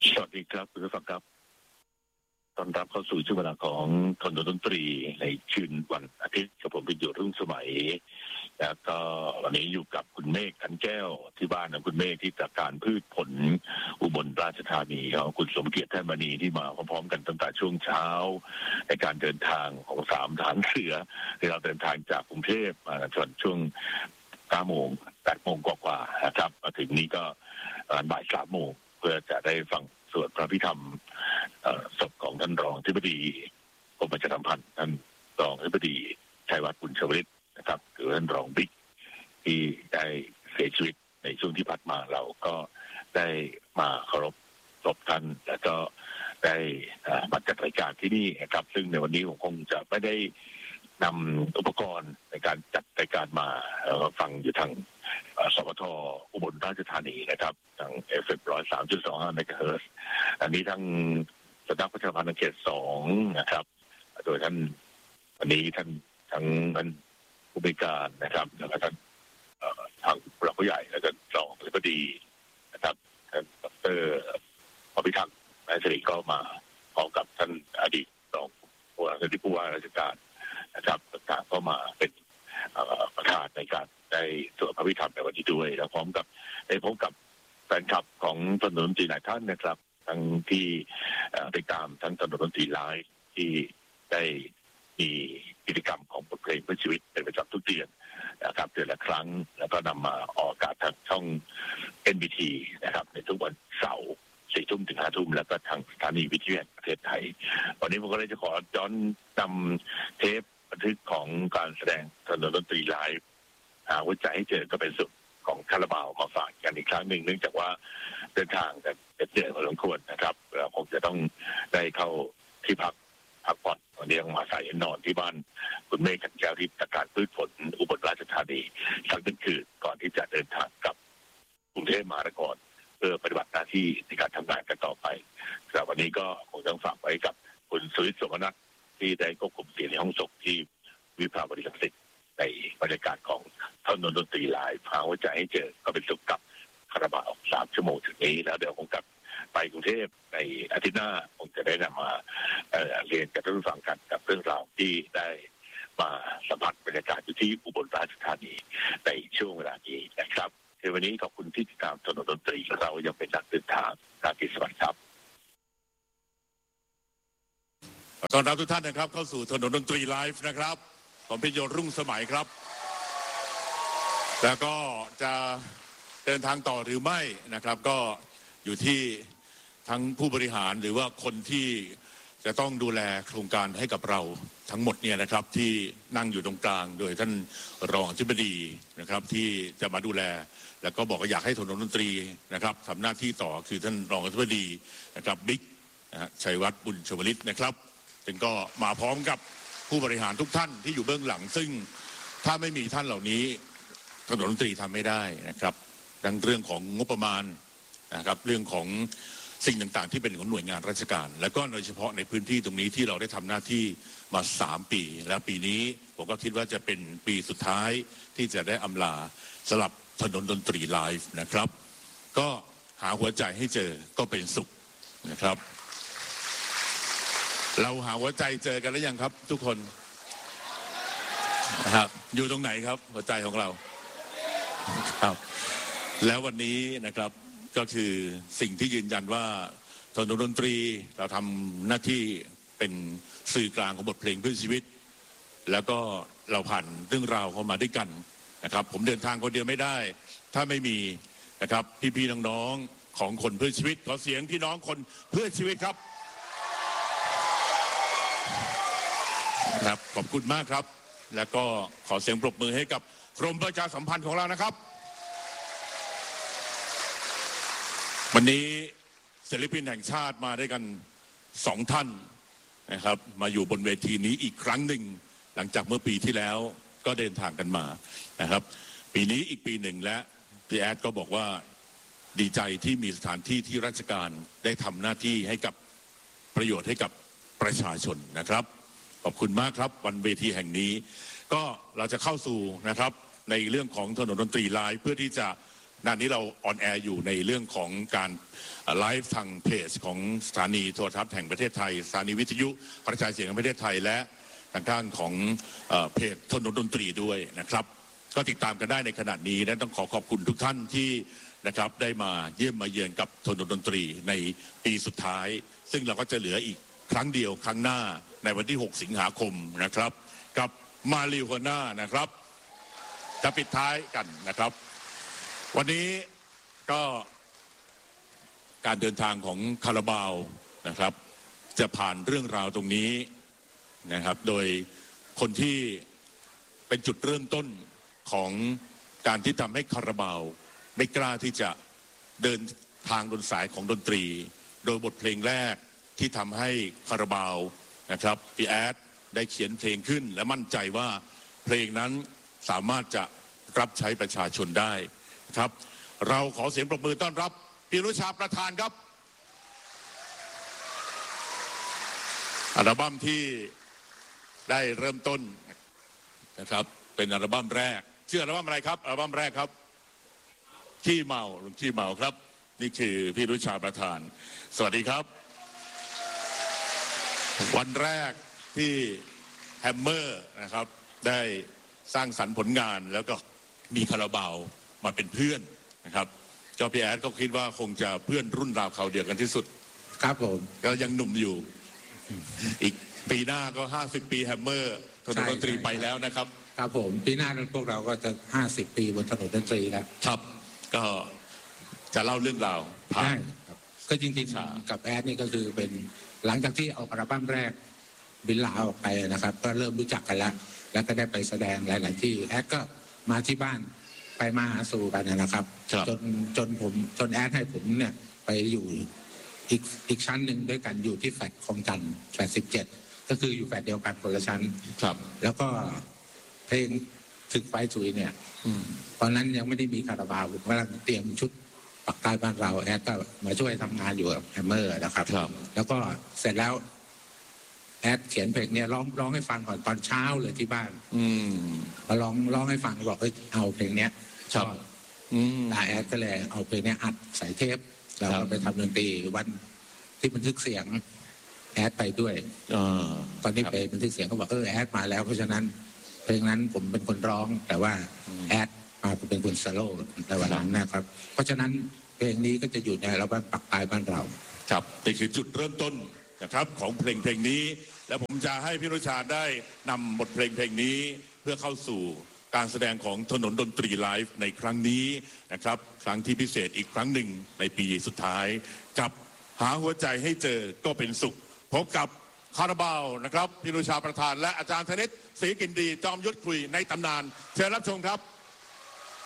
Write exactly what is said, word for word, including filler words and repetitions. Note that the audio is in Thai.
สวัสดีครับคุณผู้ฟังครับตอนรับเข้าสู่ช่วงเวลาของถนนดนตรีในคืนวันอาทิตย์กับผมเป็นอยู่รุ่งสมัยแล้วก็วันนี้อยู่กับคุณเมฆขันแก้วที่บ้านของคุณเมฆที่จัดการพืชผลอุบลราชธานีครับคุณสมเกียรติแท่นมณีที่มาพร้อมๆกันตั้งแต่ช่วงเช้าในการเดินทางของสามฐานเสือที่เราเดินทางจากกรุงเทพมาจนช่วงเก้าโมงแปดโมงกว่าๆนะครับมาถึงนี้ก็บ่ายสามโมงเพื่อจะได้ฟังสวดพระพิธรรมศพของท่านรองอธิบดีกรมประชาสัมพันธ์ท่านรองอธิบดีชัยวัฒน์บุญชวลิตนะครับหรือท่านรองบิ๊กที่ได้เสียชีวิตในช่วงที่ผ่านมาเราก็ได้มาเคารพศพท่านแล้วก็ได้มาจัดรายการที่นี่นะครับซึ่งในวันนี้ผมคงจะไม่ได้นำอุปกรณ์ในการจัดรายการมาฟังอยู่ทางสปทอุบลราชธานีนะครับทาง เอฟ เอ็ม ร้อยสามจุดสองห้า เมกะเฮิรตซ์อันนี้ทั้งสำนักประชาสัมพันธ์เขตสองนะครับโดยท่านวันนี้ท่านทั้งท่านผู้บริการนะครับแล้วก็ท่านทางผู้หลักผู้ใหญ่แล้วก็รองอธิบดีนะครับท่านดร.อภิทักษ์นายสิริก็มาพร้อมกับท่านอดีตรองผู้ว่าที่ผู้ว่าราชการนะครับต่างๆก็มาเป็นประธานในการได้สวดพระพิธรรมในวันนี้ด้วยแล้วพร้อมกับได้พบกับแฟนคลับของถนนดนตรีหลายท่านนะครับทั้งที่ติดตามทั้งถนนดนตรีไลฟ์ที่ได้มีกิจกรรมของบทเพลงเพื่อชีวิตเป็นประจำทุกเดือนนะครับเดือนละครั้งแล้วก็นำมาออกอากาศทางช่อง เอ็น บี ที นะครับในทุกวันเสาร์สี่ทุ่มถึงห้าทุ่มแล้วก็ทางสถานีวิทยุแห่งประเทศไทยวันนี้ผมก็เลยจะขอย้อนนำเทปบันทึกของการแสดงถนนดนตรีไลฟ์หาหัวใจให้เจอก็เป็นสุดของคาราบาวมาฝากกันอีกครั้งหนึ่งเนื่องจากว่าเดินทางกันเหนื่อยพอสมควรนะครับเราคงจะต้องได้เข้าที่พักพักผ่อนวันนี้ต้องมาใส่นอนที่บ้านคุณเมฆขันแก้วที่จัดการพืชผลอุบลราชธานีสักหนึ่งคืนก่อนที่จะเดินทางกลับกรุงเทพมหานครเพื่อปฏิบัติหน้าที่ในการทำงานกันต่อไปแต่วันนี้ก็คงต้องฝากไว้กับคุณสุริศสมนัสที่ได้ควบคุมเสียงในห้องส่งที่วิภาวดีรังสิตในบรรยากาศของถนนดนตรีไลฟ์หาหัวใจให้เจอก็เป็นสุขกับคาราบาวสามชั่วโมงถึงนี้แล้วเดี๋ยวคงกลับไปกรุงเทพในอาทิตย์หน้าคงจะได้นำมาเอ่อเรียนกับท่านผู้ฟังกันกับเรื่องราวที่ได้มาสัมผัสบรรยากาศอยู่ที่อุบลราชธานีในช่วงเวลานี้นะครับในวันนี้ขอบคุณที่ติดตามถนนดนตรีเรายังเป็นนักเดินทางนาทีสวัสดิ์ครับต้อนรับทุกท่านนะครับเข้าสู่ถนนดนตรีไลฟ์นะครับผมพิยศรุ่งสมัยครับแล้วก็จะเดินทางต่อหรือไม่นะครับก็อยู่ที่ทั้งผู้บริหารหรือว่าคนที่จะต้องดูแลโครงการให้กับเราทั้งหมดเนี่ยนะครับที่นั่งอยู่ตรงกลางโดยท่านรองอธิบดีนะครับที่จะมาดูแลแล้วก็บอกว่าอยากให้ถนนดนตรีนะครับทำหน้าที่ต่อคือท่านรองอธิบดีนะครับบิ๊กชัยวัฒน์บุญชวลิตนะครับซึ่งก็มาพร้อมกับผู้บริหารทุกท่านที่อยู่เบื้องหลังซึ่งถ้าไม่มีท่านเหล่านี้ถนนดนตรีทำไม่ได้นะครับทั้งเรื่องของงบประมาณนะครับเรื่องของสิ่งต่างๆที่เป็นของหน่วยงานราชการและก็โดยเฉพาะในพื้นที่ตรงนี้ที่เราได้ทำหน้าที่มาสามปีและปีนี้ผมก็คิดว่าจะเป็นปีสุดท้ายที่จะได้อำลาสลับถนนดนตรีไลฟ์นะครับก็หาหัวใจให้เจอก็เป็นสุขนะครับเราหาหัวใจเจอกันแล้วยังครับทุกคนนะครับอยู่ตรงไหนครับหัวใจของเราครับแล้ววันนี้นะครับก็คือสิ่งที่ยืนยันว่าถนนดนตรีเราทำหน้าที่เป็นสื่อกลางของบทเพลงเพื่อชีวิตแล้วก็เราผ่านเรื่องราวเข้ามาด้วยกันนะครับผมเดินทางคนเดียวไม่ได้ถ้าไม่มีนะครับพี่ๆน้องๆของคนเพื่อชีวิตขอเสียงพี่น้องคนเพื่อชีวิตครับครับขอบคุณมากครับแล้วก็ขอเสียงปรบมือให้กับกรมประชาสัมพันธ์ของเรานะครับวันนี้ศิลปินแห่งชาติมาด้วยกันสองท่านนะครับมาอยู่บนเวทีนี้อีกครั้งหนึ่งหลังจากเมื่อปีที่แล้วก็เดินทางกันมานะครับปีนี้อีกปีหนึ่งและพี่แอดก็บอกว่าดีใจที่มีสถานที่ที่ราชการได้ทำหน้าที่ให้กับประโยชน์ให้กับประชาชนนะครับขอบคุณมากครับวันเวทีแห่งนี้ก็เราจะเข้าสู่นะครับในเรื่องของถนนดนตรีไลฟ์เพื่อที่จะขณะนี้เราออนแอร์อยู่ในเรื่องของการไลฟ์ทางเพจของสถานีโทรทัศน์แห่งประเทศไทยสถานีวิทยุกระจายเสียงแห่งประเทศไทยและทางด้านของเพจถนนดนตรีด้วยนะครับก็ติดตามกันได้ในขณะนี้และต้องขอขอบคุณทุกท่านที่นะครับได้มาเยี่ยมมาเยือนกับถนนดนตรีในปีสุดท้ายซึ่งเราก็จะเหลืออีกครั้งเดียวครั้งหน้าในวันที่หกสิงหาคมนะครับกับมาริโฮน่านะครับจะปิดท้ายกันนะครับวันนี้ก็การเดินทางของคาราบาวนะครับจะผ่านเรื่องราวตรงนี้นะครับโดยคนที่เป็นจุดเริ่มต้นของการที่ทำให้คาราบาวไม่กล้าที่จะเดินทางบนสายของดนตรีโดยบทเพลงแรกที่ทำให้คาราบาวนะครับพี่แอดได้เขียนเพลงขึ้นและมั่นใจว่าเพลงนั้นสามารถจะรับใช้ประชาชนได้ครับเราขอเสียงปรบมือต้อนรับพี่อนุชาประธานครับอัลบั้มที่ได้เริ่มต้นนะครับเป็นอัลบั้มแรกชื่ออัลบั้มอะไรครับอัลบั้มแรกครับขี้เมาลุงขี้เมาครับนี่คือพี่อนุชาประธานสวัสดีครับวันแรกที่แฮมเมอร์นะครับได้สร้างสรรค์ผลงานแล้วก็มีคาราบาวมาเป็นเพื่อนนะครับเจ้าพี่แอดก็คิดว่าคงจะเพื่อนรุ่นราวเขาเดียวกันที่สุดครับผมก็ยังหนุ่มอยู่อีกปีหน้าก็ห้าสิบปีแฮมเมอร์ถนนดนตรีไปแล้วนะครับครับผมปีหน้าพวกเราก็จะห้าสิบปีบนถนนดนตรีแล้วครับก็จะเล่าเรื่องราวผ่านครับก็จริงๆกับแอดนี่ก็คือเป็นหลังจากที่ออกอัลบั้มแรกบินลาออกไปนะครับก็เริ่มรู้จักกันแล้วแล้วก็ได้ไปแสดงหลายๆที่แอดก็มาที่บ้านไปมาหาสู่กันนะครับจนจนผมจนแอดให้ผมเนี่ยไปอยู่อีกอีกชั้นหนึ่งด้วยกันอยู่ที่แฟลตคลองจันทร์แฟลตสิบเจ็ดก็คืออยู่แฟลตเดียวกันคนละชั้นครับแล้วก็เพลงถึกไฟจุยเนี่ยตอนนั้นยังไม่ได้มีคาราบาวผมกำลังเตรียมชุดปักใต้บ้านเราแอดก็มาช่วยทำงานอยู่กับแฮมเมอร์นะครับแล้วก็เสร็จแล้วแอดเขียนเพลงเนี่ยร้องร้องให้ฟังก่อนตอนเช้าเลยที่บ้านอืมมาร้องร้องให้ฟังบอกเอ้ยเอาเพลงเนี้ยชอบตาแอดก็เลยเอาเพลงเนี้ยอัดใส่เทปแล้วก็ไปทำดนตรีวันที่บันทึกเสียงแอดไปด้วยตอนนี้ไปบันทึกเสียงก็บอกเออแอดมาแล้วเพราะฉะนั้นเพลงนั้นผมเป็นคนร้องแต่ว่าแอดมาเป็นคนโซโล่ในวันนั้นนะครับเพราะฉะนั้นเพลงนี้ก็จะอยู่ในอัลบั้มปักใต้บ้านเราครับนี่คือจุดเริ่มต้นนะครับของเพลงเพลงนี้และผมจะให้พี่อนุชาได้นำบทเพลงเพลงนี้เพื่อเข้าสู่การแสดงของถนนดนตรีไลฟ์ในครั้งนี้นะครับครั้งที่พิเศษอีกครั้งหนึ่งในปีสุดท้ายกับหาหัวใจให้เจอก็เป็นสุขพบกับคาราบาวนะครับพี่อนุชาประธานและอาจารย์ธนิตศรีกินดีจอมยุทธคุยในตำนานเชิญรับชมครับ